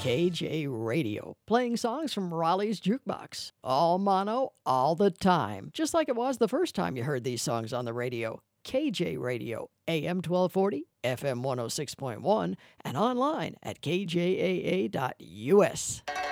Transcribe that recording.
KJ Radio, playing songs from Raleigh's Jukebox. All mono, all the time, just like it was the first time you heard these songs on the radio. KJ Radio, AM 1240, FM 106.1, and online at kjaa.us.